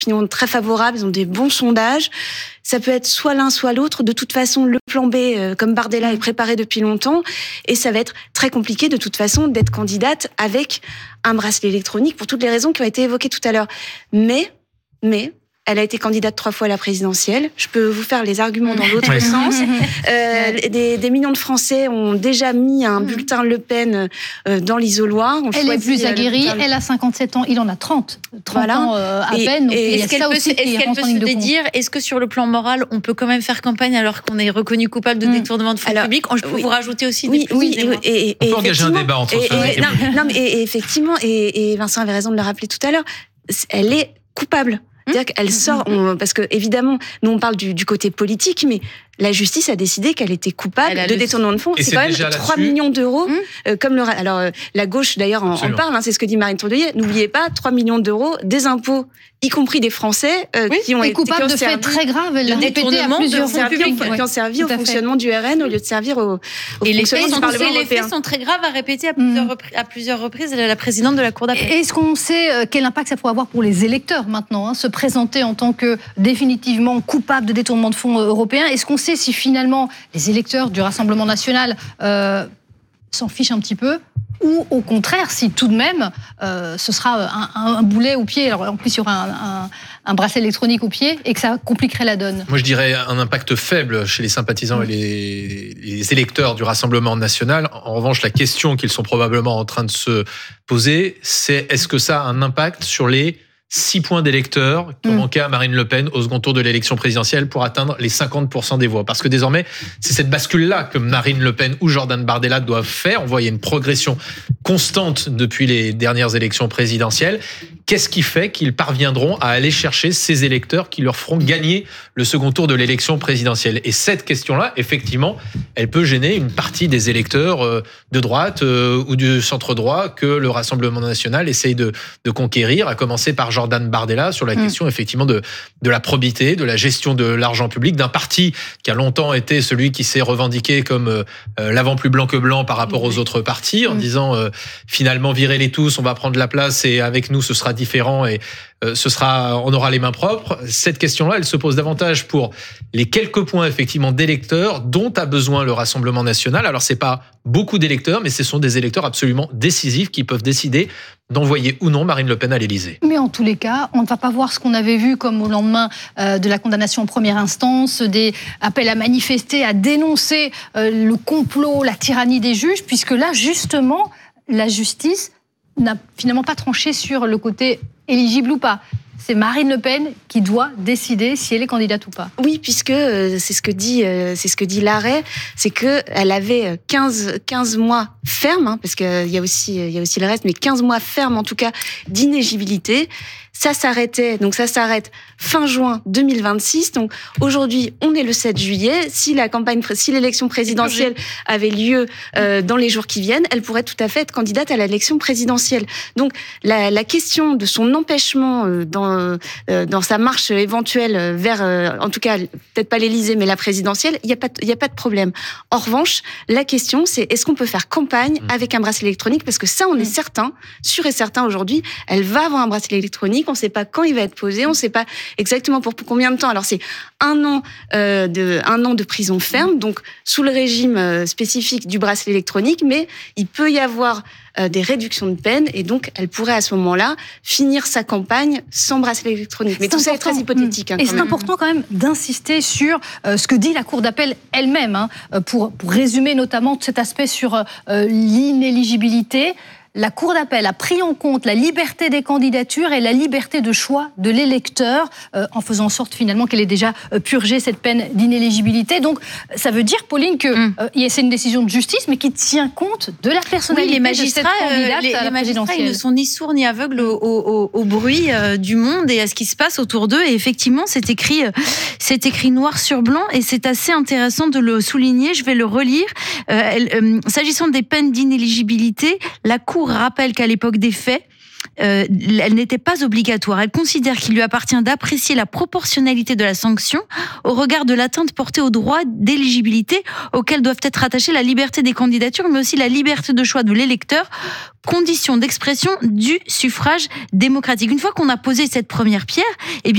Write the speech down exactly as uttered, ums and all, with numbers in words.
opinion très favorable, ils ont des bons sondages. Ça peut être soit l'un, soit l'autre. De toute façon, le plan B, euh, comme Bardella, est préparé depuis longtemps. Et ça va être très compliqué, de toute façon, d'être candidate avec un bracelet électronique pour toutes les raisons qui ont été évoquées tout à l'heure. Mais, mais, elle a été candidate trois fois à la présidentielle. Je peux vous faire les arguments dans l'autre oui. sens. Euh, des, des millions de Français ont déjà mis un bulletin Le Pen euh, dans l'isoloir. On elle est plus aguerrie, euh, elle a cinquante-sept ans, il en a trente. trente voilà. ans euh, à et, peine. Donc et il y a est-ce qu'elle ça peut, aussi est-ce qui qu'elle rentre peut en se ligne de dédire, est-ce que sur le plan moral, on peut quand même faire campagne alors qu'on est reconnu coupable de Mm. détournement de fonds Alors, publics? Je peux oui. vous rajouter aussi oui, des oui, et, et, et, on peut engager un débat entre et, ceux et, qui non, non, mais et, et effectivement, et, et Vincent avait raison de le rappeler tout à l'heure, elle est coupable. C'est-à-dire qu'elle sort, on, parce que évidemment, nous on parle du, du côté politique, mais la justice a décidé qu'elle était coupable de détournement de fonds. Et c'est, c'est quand même déjà trois là-dessus. millions d'euros, Mmh. euh, comme le, alors euh, la gauche d'ailleurs en, en parle, hein, c'est ce que dit Marine Tondelier. N'oubliez pas, trois millions d'euros des impôts, y compris des Français, euh, oui, qui ont et été coupable de servi, faits très graves, elle de l'a répété à détournement plusieurs de fois. fonds publics, qui ouais. ont servi Tout au à fait. fonctionnement du R N au lieu de servir au, au Et les fonctionnement faits, du sont, Parlement les européen. faits sont très graves, à répéter à plusieurs, repri- à plusieurs reprises la présidente de la Cour d'appel. Est-ce qu'on sait euh, quel impact ça pourrait avoir pour les électeurs maintenant, hein, se présenter en tant que définitivement coupable de détournement de fonds euh, européens? Est-ce qu'on sait si finalement les électeurs du Rassemblement national euh, s'en fichent un petit peu, ou au contraire, si tout de même euh, ce sera un, un, un boulet au pied, alors en plus il y aura un, un, un bracelet électronique au pied, et que ça compliquerait la donne? Moi, je dirais un impact faible chez les sympathisants et les, les électeurs du Rassemblement national. En revanche, la question qu'ils sont probablement en train de se poser, c'est est-ce que ça a un impact sur les six points d'électeurs qui ont manqué à Marine Le Pen au second tour de l'élection présidentielle pour atteindre les cinquante pour cent des voix. Parce que désormais, c'est cette bascule-là que Marine Le Pen ou Jordan Bardella doivent faire. On voit, il y a une progression constante depuis les dernières élections présidentielles. Qu'est-ce qui fait qu'ils parviendront à aller chercher ces électeurs qui leur feront gagner le second tour de l'élection présidentielle? Et cette question-là, effectivement, elle peut gêner une partie des électeurs de droite ou du centre-droit que le Rassemblement national essaye de, de conquérir, à commencer par Jordan Bardella sur la question, mmh. effectivement, de, de la probité, de la gestion de l'argent public, d'un parti qui a longtemps été celui qui s'est revendiqué comme euh, l'avant plus blanc que blanc par rapport aux autres partis, en mmh. disant euh, finalement, virez-les tous, on va prendre la place et avec nous, ce sera différent et euh, ce sera, on aura les mains propres. Cette question-là, elle se pose davantage pour les quelques points, effectivement, d'électeurs dont a besoin le Rassemblement national. Alors, c'est pas beaucoup d'électeurs, mais ce sont des électeurs absolument décisifs qui peuvent décider d'envoyer ou non Marine Le Pen à l'Élysée. Mais en tous les cas, on ne va pas voir ce qu'on avait vu comme au lendemain euh, de la condamnation en première instance, des appels à manifester, à dénoncer euh, le complot, la tyrannie des juges, puisque là, justement, la justice n'a finalement pas tranché sur le côté éligible ou pas. C'est Marine Le Pen qui doit décider si elle est candidate ou pas. Oui, puisque euh, c'est ce que dit, euh, c'est ce que dit l'arrêt, c'est que elle avait quinze, quinze mois fermes, hein, parce qu'il euh, y a aussi, il y a aussi le reste, mais quinze mois fermes en tout cas d'inéligibilité. Ça s'arrêtait, donc ça s'arrête fin juin deux mille vingt-six. Donc aujourd'hui, on est le sept juillet. Si la campagne, si l'élection présidentielle avait lieu euh, dans les jours qui viennent, elle pourrait tout à fait être candidate à l'élection présidentielle. Donc la, la question de son empêchement euh, dans euh, dans sa marche éventuelle vers, euh, en tout cas peut-être pas l'Élysée, mais la présidentielle, il y a pas, il y a pas de problème. En revanche, la question c'est est-ce qu'on peut faire campagne avec un bracelet électronique, parce que ça, on est certain, sûr et certain aujourd'hui, elle va avoir un bracelet électronique. On ne sait pas quand il va être posé, on ne sait pas exactement pour, pour combien de temps. Alors c'est un an, euh, de, un an de prison ferme, donc sous le régime euh, spécifique du bracelet électronique, mais il peut y avoir euh, des réductions de peine, et donc elle pourrait à ce moment-là finir sa campagne sans bracelet électronique. Mais c'est tout important. ça est très hypothétique. Hein, et c'est même. important quand même d'insister sur euh, ce que dit la Cour d'appel elle-même, hein, pour, pour résumer notamment cet aspect sur euh, l'inéligibilité. La Cour d'appel a pris en compte la liberté des candidatures et la liberté de choix de l'électeur, euh, en faisant en sorte finalement qu'elle ait déjà euh, purgé cette peine d'inéligibilité. Donc ça veut dire, Pauline, que mm. euh, c'est une décision de justice, mais qui tient compte de la personnalité oui, les magistrats, de cette candidate euh, les, à la les magistrats, présidentielle. Ils ne sont ni sourds ni aveugles au, au, au bruit euh, du monde et à ce qui se passe autour d'eux. Et effectivement, c'est écrit, euh, c'est écrit noir sur blanc, et c'est assez intéressant de le souligner. Je vais le relire. Euh, elle, euh, s'agissant des peines d'inéligibilité, la Cour rappelle qu'à l'époque des faits, Euh, elle n'était pas obligatoire. Elle considère qu'il lui appartient d'apprécier la proportionnalité de la sanction au regard de l'atteinte portée au droit d'éligibilité auquel doivent être attachées la liberté des candidatures, mais aussi la liberté de choix de l'électeur, condition d'expression du suffrage démocratique. Une fois qu'on a posé cette première pierre, eh bien